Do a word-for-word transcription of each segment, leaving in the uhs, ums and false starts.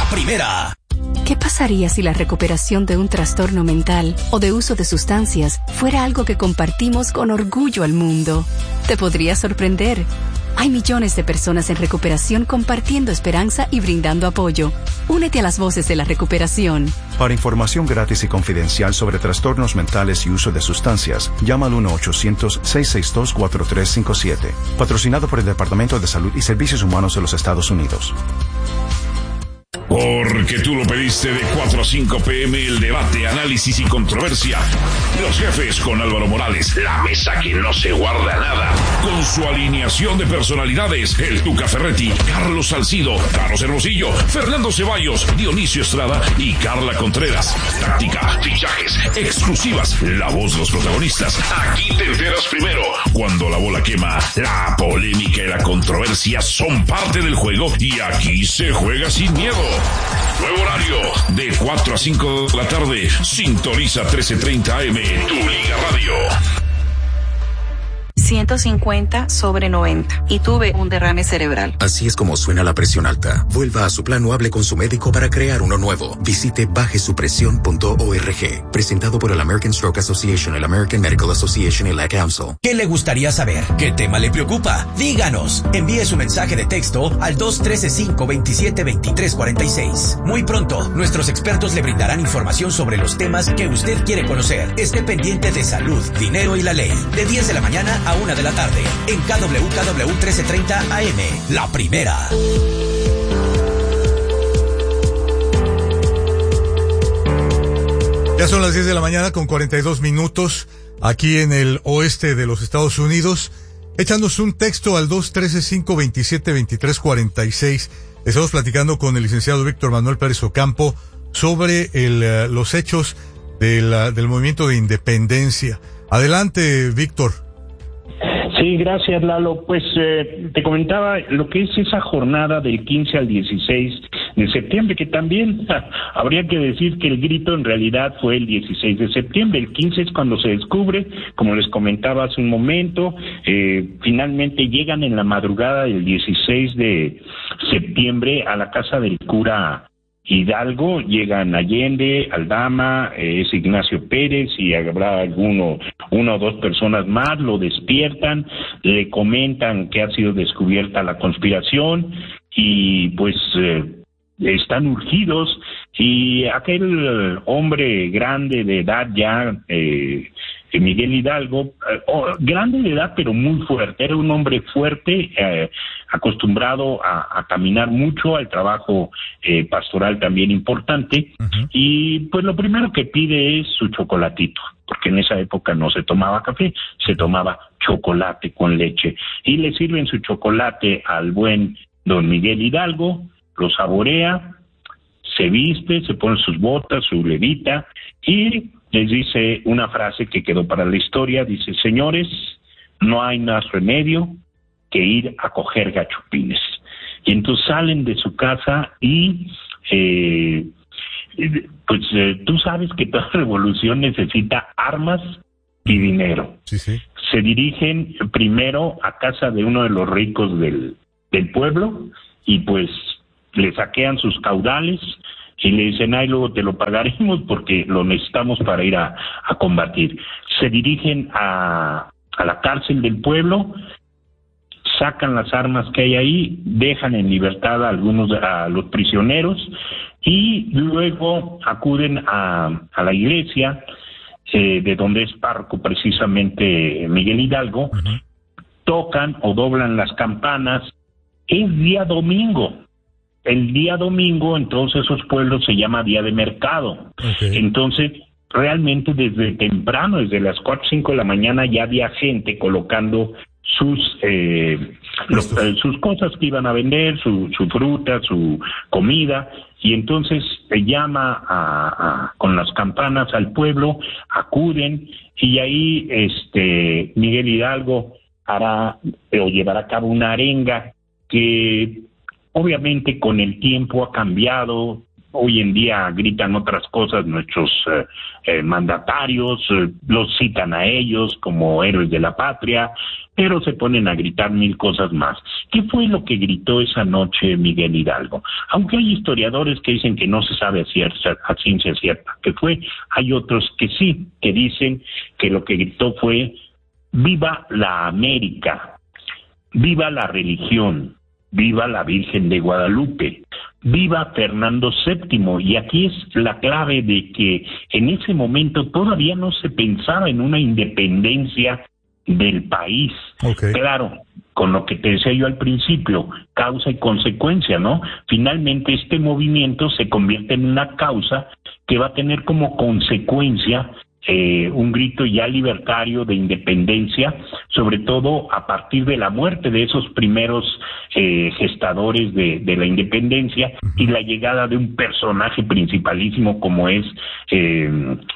La Primera. ¿Qué pasaría si la recuperación de un trastorno mental o de uso de sustancias fuera algo que compartimos con orgullo al mundo? Te podría sorprender. Hay millones de personas en recuperación compartiendo esperanza y brindando apoyo. Únete a las voces de la recuperación. Para información gratis y confidencial sobre trastornos mentales y uso de sustancias, llama al uno ochocientos, seiscientos sesenta y dos, cuatro tres cinco siete. Patrocinado por el Departamento de Salud y Servicios Humanos de los Estados Unidos. Porque tú lo pediste, de cuatro a cinco pm, el debate, análisis y controversia. Los jefes con Álvaro Morales, la mesa que no se guarda nada. Con su alineación de personalidades, el Tuca Ferretti, Carlos Salcido, Carlos Hermosillo, Fernando Ceballos, Dionisio Estrada y Carla Contreras. Táctica, fichajes, exclusivas, la voz de los protagonistas. Aquí te enteras primero. Cuando la bola quema, la polémica y la controversia son parte del juego y aquí se juega sin miedo. Nuevo horario, de cuatro a cinco de la tarde. Sintoniza trece treinta A M, Tu Liga Radio. ciento cincuenta sobre noventa y tuve un derrame cerebral. Así es como suena la presión alta. Vuelva a su plan o hable con su médico para crear uno nuevo. Visite baje su presión punto org. Presentado por el American Stroke Association, el American Medical Association y la Council. ¿Qué le gustaría saber? ¿Qué tema le preocupa? Díganos. Envíe su mensaje de texto al dos uno tres, cinco dos siete, dos tres cuatro seis. Muy pronto, nuestros expertos le brindarán información sobre los temas que usted quiere conocer. Esté pendiente de salud, dinero y la ley. De diez de la mañana a una de la tarde, en K W K W trece treinta A M, La Primera. Ya son las diez de la mañana con cuarenta y dos minutos, aquí en el oeste de los Estados Unidos. Échanos un texto al dos uno tres, cinco dos siete, dos tres cuatro seis. Estamos platicando con el licenciado Víctor Manuel Pérez Ocampo sobre el, uh, los hechos de la, del movimiento de independencia. Adelante, Víctor. Sí, gracias, Lalo. Pues eh, te comentaba lo que es esa jornada del quince al dieciséis de septiembre, que también ja, habría que decir que el grito en realidad fue el dieciséis de septiembre. El quince es cuando se descubre, como les comentaba hace un momento, eh, finalmente llegan en la madrugada del dieciséis de septiembre a la casa del cura Hidalgo, llegan Allende, Aldama, eh, es Ignacio Pérez y habrá alguno, una o dos personas más, lo despiertan, le comentan que ha sido descubierta la conspiración y pues eh, están urgidos y aquel hombre grande de edad ya, eh, Miguel Hidalgo, eh, oh, grande de edad pero muy fuerte, era un hombre fuerte, eh, acostumbrado a, a caminar mucho, al trabajo eh, pastoral también importante, uh-huh. Y pues lo primero que pide es su chocolatito, porque en esa época no se tomaba café, se tomaba chocolate con leche, y le sirven su chocolate al buen don Miguel Hidalgo, lo saborea, se viste, se pone sus botas, su levita, y les dice una frase que quedó para la historia, dice: señores, no hay más remedio que ir a coger gachupines. Y entonces salen de su casa y eh, pues eh, tú sabes que toda revolución necesita armas y dinero. Sí, sí. Se dirigen primero a casa de uno de los ricos del, del pueblo y pues le saquean sus caudales y le dicen: ay, luego te lo pagaremos porque lo necesitamos para ir a, a combatir. Se dirigen a, a la cárcel del pueblo, sacan las armas que hay ahí, dejan en libertad a algunos a los prisioneros y luego acuden a, a la iglesia eh, de donde es párroco precisamente Miguel Hidalgo, uh-huh. Tocan o doblan las campanas. Es día domingo. El día domingo, entonces, esos pueblos se llama día de mercado. Okay. Entonces, realmente desde temprano, desde las cuatro o cinco de la mañana, ya había gente colocando sus eh, los, eh, sus cosas que iban a vender, su, su fruta, su comida, y entonces se llama a, a, con las campanas al pueblo, acuden, y ahí este Miguel Hidalgo hará o llevará a cabo una arenga que obviamente con el tiempo ha cambiado, hoy en día gritan otras cosas nuestros eh, eh, mandatarios, eh, los citan a ellos como héroes de la patria, pero se ponen a gritar mil cosas más. ¿Qué fue lo que gritó esa noche Miguel Hidalgo? Aunque hay historiadores que dicen que no se sabe a, cierta, a ciencia cierta que fue, hay otros que sí, que dicen que lo que gritó fue viva la América, viva la religión, viva la Virgen de Guadalupe, viva Fernando séptimo. Y aquí es la clave de que en ese momento todavía no se pensaba en una independencia del país. Okay. Claro, con lo que te decía yo al principio, causa y consecuencia, ¿no? Finalmente este movimiento se convierte en una causa que va a tener como consecuencia Eh, un grito ya libertario de independencia, sobre todo a partir de la muerte de esos primeros eh, gestadores de, de la independencia y la llegada de un personaje principalísimo como es eh,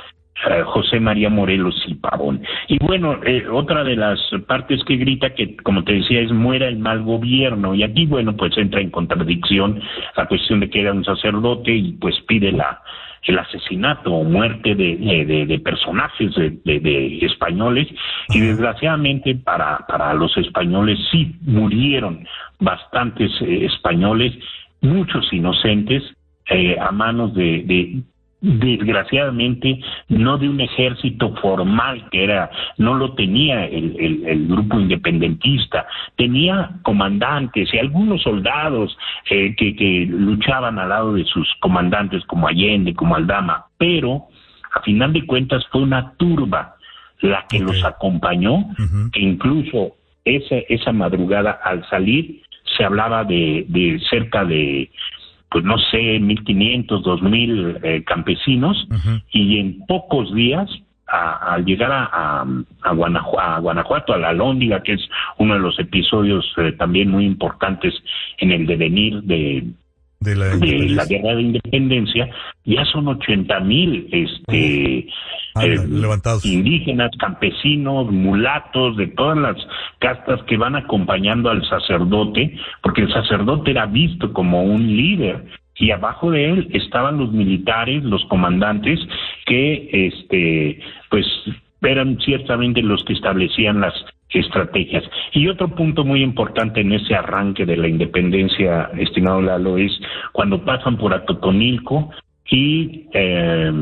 José María Morelos y Pavón. Y bueno, eh, otra de las partes que grita, que como te decía, es muera el mal gobierno, y aquí bueno, pues entra en contradicción la cuestión de que era un sacerdote y pues pide la el asesinato o muerte de, de, de personajes de, de, de españoles, y desgraciadamente para, para los españoles sí murieron bastantes eh, españoles, muchos inocentes, eh, a manos de, de desgraciadamente no de un ejército formal que era, no lo tenía el, el, el grupo independentista, tenía comandantes y algunos soldados eh, que, que luchaban al lado de sus comandantes como Allende, como Aldama, pero a final de cuentas fue una turba la que okay. los acompañó, uh-huh. que incluso esa, esa madrugada al salir se hablaba de, de cerca de pues no sé, mil quinientos, dos mil eh, campesinos, uh-huh. y en pocos días, a, al llegar a, a, a, Guanajuato, a Guanajuato, a la Alhóndiga, que es uno de los episodios eh, también muy importantes en el devenir de, de, la, de la guerra de independencia, ya son ochenta mil este, uh-huh. eh, levantados. Indígenas, campesinos, mulatos, de todas las castas que van acompañando al sacerdote, porque el sacerdote era visto como un líder, y abajo de él estaban los militares, los comandantes, que este pues eran ciertamente los que establecían las estrategias. Y otro punto muy importante en ese arranque de la independencia, estimado Lalo, es cuando pasan por Atotonilco y eh,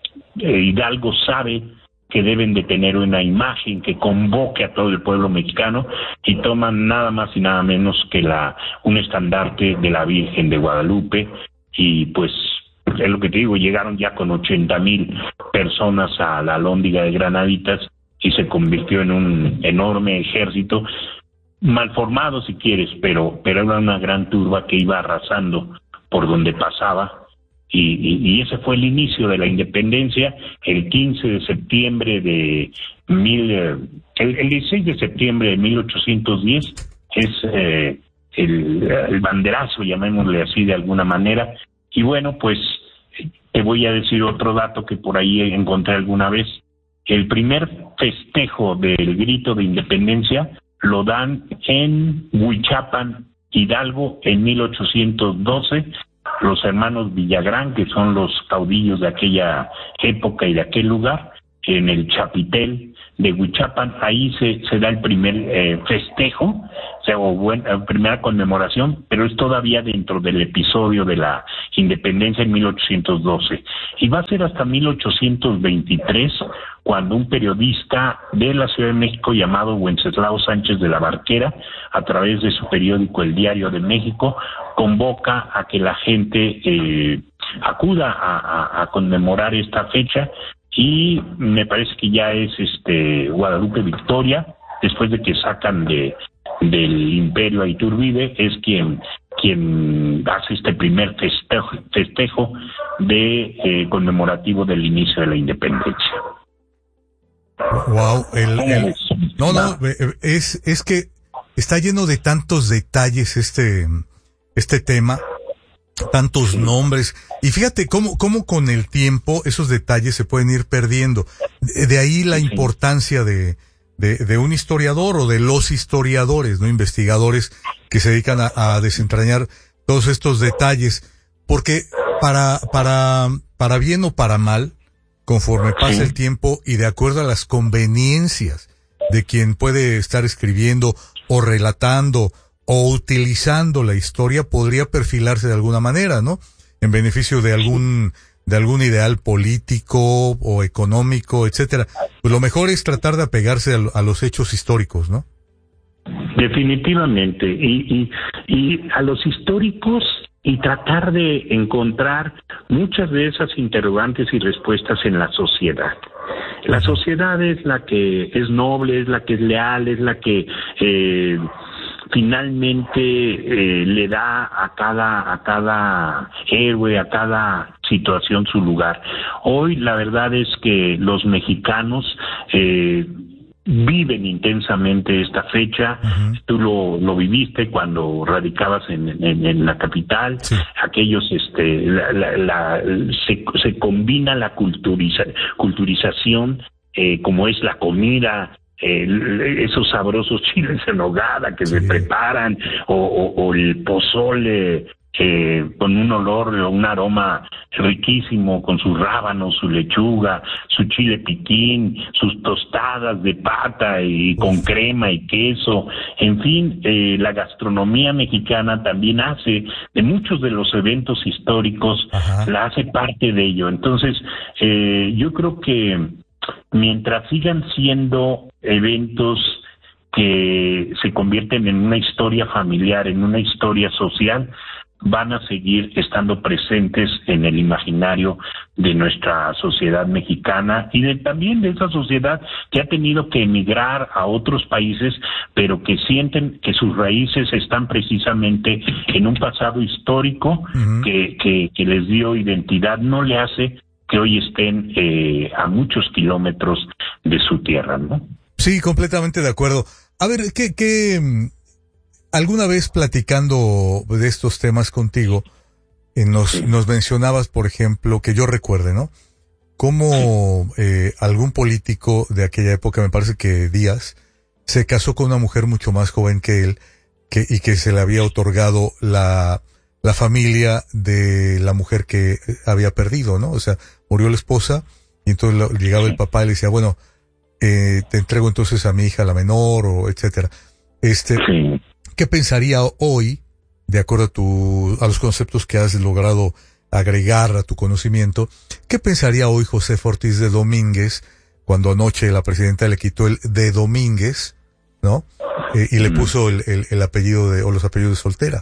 Hidalgo sabe que deben de tener una imagen que convoque a todo el pueblo mexicano, y toman nada más y nada menos que la un estandarte de la Virgen de Guadalupe, y pues es lo que te digo, llegaron ya con ochenta mil personas a la Alhóndiga de Granaditas y se convirtió en un enorme ejército, mal formado si quieres, pero, pero era una gran turba que iba arrasando por donde pasaba. Y, y, y ese fue el inicio de la independencia, el quince de septiembre de mil, eh, el, el dieciséis de septiembre de mil ochocientos diez es eh, el, el banderazo, llamémosle así de alguna manera. Y bueno, pues te voy a decir otro dato que por ahí encontré alguna vez. El primer festejo del grito de independencia lo dan en Huichapan, Hidalgo, en mil ochocientos doce, los hermanos Villagrán, que son los caudillos de aquella época y de aquel lugar, en el Chapitel de Huichapan, ahí se, se da el primer eh, festejo, o sea, o buena, primera conmemoración, pero es todavía dentro del episodio de la independencia en mil ochocientos doce. Y va a ser hasta mil ochocientos veintitrés, cuando un periodista de la Ciudad de México llamado Wenceslao Sánchez de la Barquera, a través de su periódico El Diario de México, convoca a que la gente eh, acuda a, a, a conmemorar esta fecha, y me parece que ya es este Guadalupe Victoria, después de que sacan de del Imperio a Iturbide, es quien quien hace este primer festejo, festejo de eh, conmemorativo del inicio de la independencia. Wow, el, el, no, no, es es que está lleno de tantos detalles este este tema, tantos nombres, y fíjate cómo cómo con el tiempo esos detalles se pueden ir perdiendo. De, de ahí la importancia de, de de un historiador o de los historiadores, no investigadores que se dedican a, a desentrañar todos estos detalles, porque para, para, para bien o para mal, conforme pasa Sí. el tiempo y de acuerdo a las conveniencias de quien puede estar escribiendo o relatando o utilizando la historia, podría perfilarse de alguna manera, ¿no? En beneficio de algún, de algún ideal político o económico, etcétera. Pues lo mejor es tratar de apegarse a, a los hechos históricos, ¿no? Definitivamente, y, y, y a los históricos y tratar de encontrar muchas de esas interrogantes y respuestas en la sociedad. La sociedad es la que es noble, es la que es leal, es la que eh, finalmente eh, le da a cada a cada héroe, a cada situación su lugar. Hoy la verdad es que los mexicanos eh, viven intensamente esta fecha. Uh-huh. Tú lo, lo viviste cuando radicabas en, en, en la capital. Sí. Aquellos, este, la, la, la, se, se combina la culturiza, culturización, eh, como es la comida, eh, esos sabrosos chiles en nogada que sí. se preparan, o, o, o el pozole, Eh, con un olor o un aroma riquísimo, con sus rábanos, su lechuga, su chile piquín, sus tostadas de pata y con crema y queso. En fin, eh, la gastronomía mexicana también hace de muchos de los eventos históricos, Ajá. la hace parte de ello. Entonces, eh, yo creo que mientras sigan siendo eventos que se convierten en una historia familiar, en una historia social, van a seguir estando presentes en el imaginario de nuestra sociedad mexicana y de, también de esa sociedad que ha tenido que emigrar a otros países, pero que sienten que sus raíces están precisamente en un pasado histórico uh-huh. que, que, que les dio identidad. No le hace que hoy estén eh, a muchos kilómetros de su tierra, ¿no? Sí, completamente de acuerdo. A ver, ¿qué, qué alguna vez platicando de estos temas contigo, eh, nos, sí. nos mencionabas, por ejemplo, que yo recuerde, ¿no? Cómo sí. eh, algún político de aquella época, me parece que Díaz, se casó con una mujer mucho más joven que él, que, y que se le había otorgado la, la familia de la mujer que había perdido, ¿no? O sea, murió la esposa, y entonces lo, llegaba sí. el papá y le decía, bueno, eh, te entrego entonces a mi hija, la menor, o etcétera. Este, sí. ¿Qué pensaría hoy, de acuerdo a, tu, a los conceptos que has logrado agregar a tu conocimiento, qué pensaría hoy José Ortiz de Domínguez cuando anoche la presidenta le quitó el de Domínguez, ¿no? Eh, y le puso el, el, el apellido de, o los apellidos de soltera?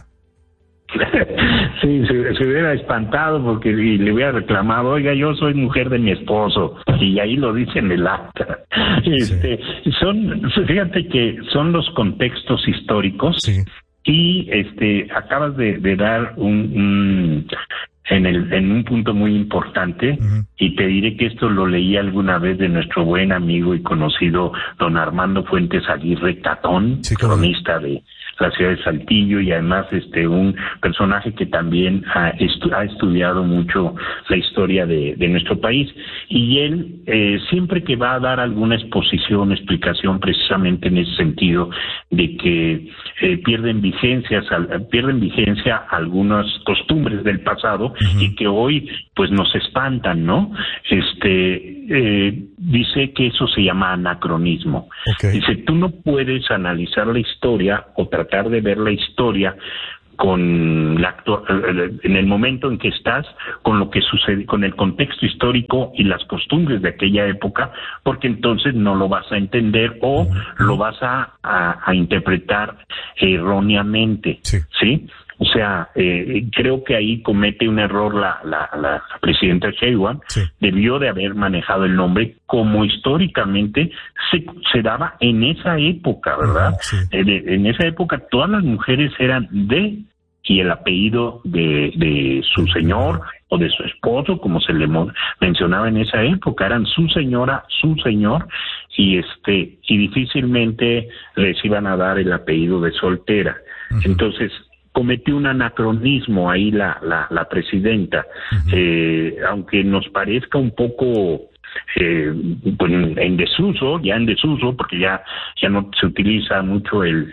Sí, se, se hubiera espantado porque y le hubiera reclamado, oiga, yo soy mujer de mi esposo, y ahí lo dice en el acta. Este, sí. son, fíjate que son los contextos históricos, sí. y este, acabas de, de dar un, un en el, en un punto muy importante, uh-huh. y te diré que esto lo leí alguna vez de nuestro buen amigo y conocido don Armando Fuentes Aguirre Catón, sí, cronista de la ciudad de Saltillo, y además este un personaje que también ha, estu- ha estudiado mucho la historia de, de nuestro país, y él eh, siempre que va a dar alguna exposición, explicación precisamente en ese sentido de que eh, pierden vigencias, al, pierden vigencia algunas costumbres del pasado, uh-huh. y que hoy pues nos espantan, ¿no? Este eh, dice que eso se llama anacronismo. Okay. Dice, tú no puedes analizar la historia o tratar de ver la historia con la actu- en el momento en que estás, con lo que sucede, con el contexto histórico y las costumbres de aquella época, porque entonces no lo vas a entender o uh-huh. lo vas a, a, a interpretar erróneamente, sí. ¿sí? O sea, eh, creo que ahí comete un error la, la, la presidenta Sheinbaum. Sí. Debió de haber manejado el nombre como históricamente se, se daba en esa época, ¿verdad? Uh-huh, sí. eh, de, en esa época todas las mujeres eran de y el apellido de, de su señor o de su esposo, como se le mo- mencionaba en esa época, eran su señora, su señor, y este y difícilmente les iban a dar el apellido de soltera. Uh-huh. Entonces cometió un anacronismo ahí la, la, la presidenta, uh-huh. eh, aunque nos parezca un poco eh, en desuso, ya en desuso, porque ya, ya no se utiliza mucho el, el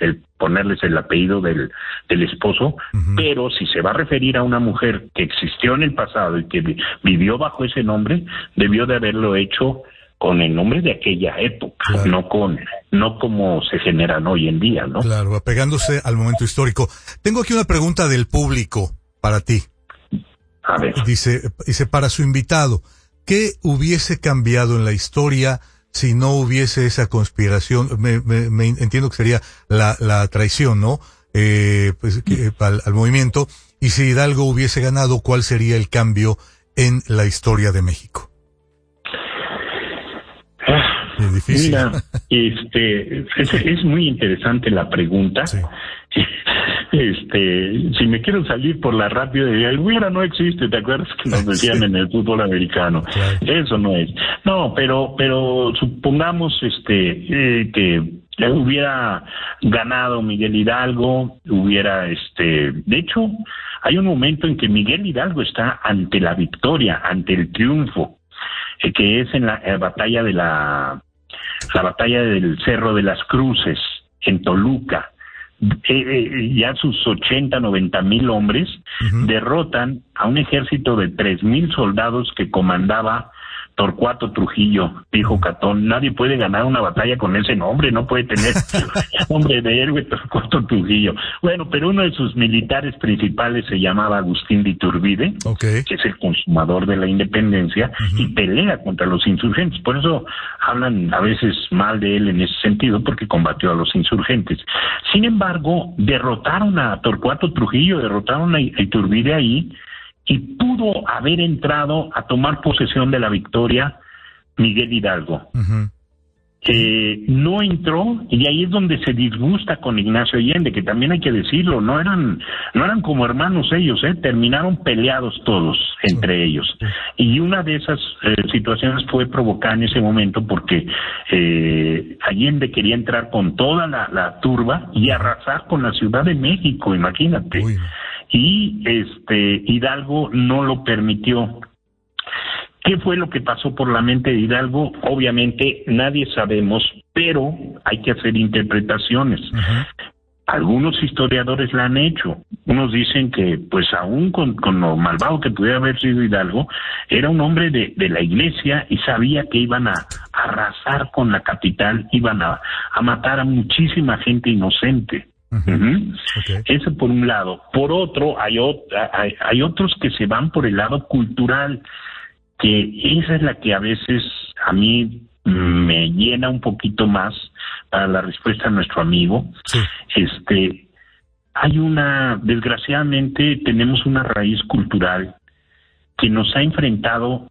ponerles el apellido del, del esposo, uh-huh. pero si se va a referir a una mujer que existió en el pasado y que vi, vivió bajo ese nombre, debió de haberlo hecho con el nombre de aquella época, claro. no con no como se generan hoy en día, ¿no? Claro, apegándose al momento histórico. Tengo aquí una pregunta del público para ti. A ver. Dice, dice para su invitado, ¿qué hubiese cambiado en la historia si no hubiese esa conspiración? Me, me, me entiendo que sería la, la traición, ¿no? Eh, pues, que, al, al movimiento. Y si Hidalgo hubiese ganado, ¿cuál sería el cambio en la historia de México? Es difícil. Mira, este, es, es muy interesante la pregunta. Sí. Este, si me quiero salir por la rápida, el hubiera no existe, ¿te acuerdas que nos decían sí. en el fútbol americano? Claro. Eso no es. No, pero, pero supongamos, este, eh, que hubiera ganado Miguel Hidalgo, hubiera, este, de hecho, hay un momento en que Miguel Hidalgo está ante la victoria, ante el triunfo, eh, que es en la eh, batalla de la, la batalla del Cerro de las Cruces, en Toluca. Eh, eh, ya sus ochenta, noventa mil hombres uh-huh. derrotan a un ejército de tres mil soldados que comandaba Torcuato Trujillo. Dijo Catón, nadie puede ganar una batalla con ese nombre, no puede tener nombre de héroe Torcuato Trujillo. Bueno, pero uno de sus militares principales se llamaba Agustín de Iturbide, okay. que es el consumador de la independencia, uh-huh. y pelea contra los insurgentes. Por eso hablan a veces mal de él en ese sentido, porque combatió a los insurgentes. Sin embargo, derrotaron a Torcuato Trujillo, derrotaron a Iturbide ahí, y pudo haber entrado a tomar posesión de la victoria Miguel Hidalgo. Uh-huh. Eh, no entró, y ahí es donde se disgusta con Ignacio Allende, que también hay que decirlo, no eran no eran como hermanos ellos, eh, terminaron peleados todos entre uh-huh. ellos. Y una de esas eh, situaciones fue provocada en ese momento porque eh, Allende quería entrar con toda la, la turba y arrasar con la Ciudad de México, imagínate. Uy. Y este Hidalgo no lo permitió. ¿Qué fue lo que pasó por la mente de Hidalgo? Obviamente nadie sabemos, pero hay que hacer interpretaciones. Uh-huh. Algunos historiadores la han hecho. Unos dicen que, pues aún con, con lo malvado que pudiera haber sido Hidalgo, era un hombre de, de la iglesia y sabía que iban a, a arrasar con la capital, iban a, a matar a muchísima gente inocente. Uh-huh. Okay. Eso por un lado. Por otro, hay, hay, hay otros que se van por el lado cultural, que esa es la que a veces a mí me llena un poquito más para la respuesta a nuestro amigo. Sí. Este, hay una, desgraciadamente tenemos una raíz cultural que nos ha enfrentado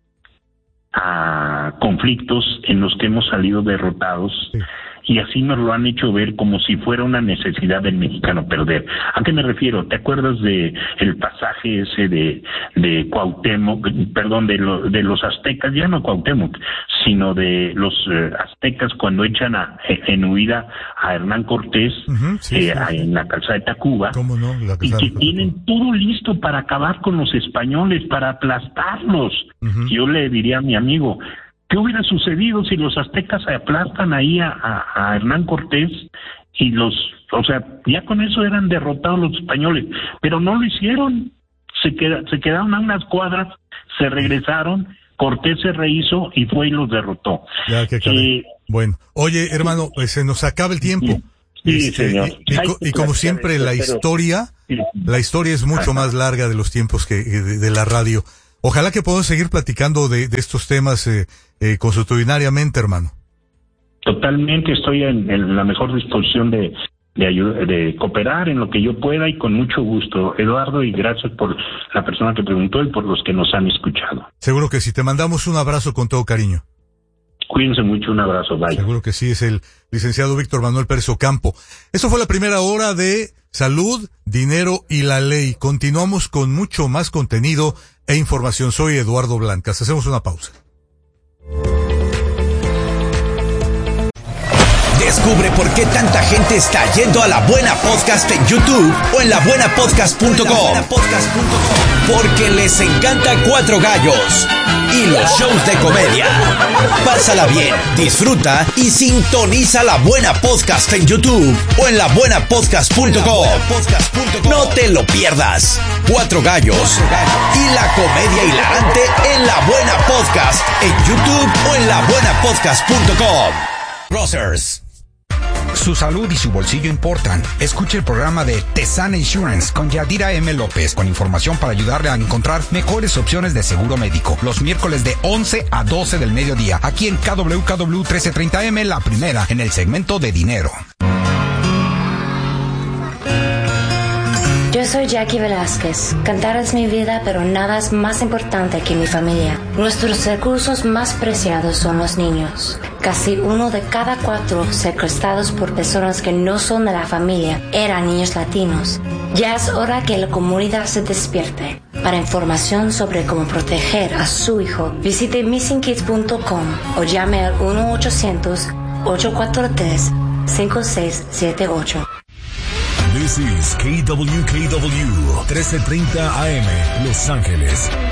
a conflictos en los que hemos salido derrotados. Sí. Y así nos lo han hecho ver como si fuera una necesidad del mexicano perder. ¿A qué me refiero? ¿Te acuerdas de el pasaje ese de de Cuauhtémoc, perdón, de, lo, de los aztecas, ya no Cuauhtémoc, sino de los eh, aztecas cuando echan a, en huida a Hernán Cortés uh-huh, sí, eh, sí. en la calzada de Tacuba? ¿Cómo no? La y que tienen todo listo para acabar con los españoles, para aplastarlos. Uh-huh. Yo le diría a mi amigo, ¿qué hubiera sucedido si los aztecas se aplastan ahí a, a, a Hernán Cortés y los, o sea, ya con eso eran derrotados los españoles, pero no lo hicieron, se, queda, se quedaron a unas cuadras, se regresaron, Cortés se rehizo y fue y los derrotó. Ya, que eh, bueno, oye hermano, pues se nos acaba el tiempo. Sí, este, señor. Y, y, y como siempre la historia, la historia es mucho más larga de los tiempos que de, de la radio. Ojalá que podamos seguir platicando de, de estos temas eh, eh, consuetudinariamente, hermano. Totalmente, estoy en, en la mejor disposición de, de, ayuda, de cooperar en lo que yo pueda y con mucho gusto, Eduardo, y gracias por la persona que preguntó y por los que nos han escuchado. Seguro que sí, te mandamos un abrazo con todo cariño. Cuídense mucho, un abrazo, bye. Seguro que sí, es el licenciado Víctor Manuel Pérez Ocampo. Eso fue la primera hora de Salud, Dinero y la Ley. Continuamos con mucho más contenido e información. Soy Eduardo Blancas. Hacemos una pausa. Descubre por qué tanta gente está yendo a La Buena Podcast en YouTube o en la buena podcast punto com. Porque les encanta Cuatro Gallos y los shows de comedia. Pásala bien, disfruta y sintoniza La Buena Podcast en YouTube o en la buena podcast punto com. No te lo pierdas. Cuatro Gallos y la comedia hilarante en La Buena Podcast en YouTube o en la buena podcast punto com. Rosers. Su salud y su bolsillo importan. Escuche el programa de Tesana Insurance con Yadira M. López, con información para ayudarle a encontrar mejores opciones de seguro médico. Los miércoles de once a doce del mediodía, aquí en K W K W trece treinta M, la primera, en el segmento de dinero. Yo soy Jackie Velázquez. Cantar es mi vida, pero nada es más importante que mi familia. Nuestros recursos más preciados son los niños. Casi uno de cada cuatro secuestrados por personas que no son de la familia eran niños latinos. Ya es hora que la comunidad se despierte. Para información sobre cómo proteger a su hijo, visite missing kids punto com o llame al uno ochocientos, ocho cuatro tres, cinco seis siete ocho. This is K W K W trece treinta A M, Los Ángeles.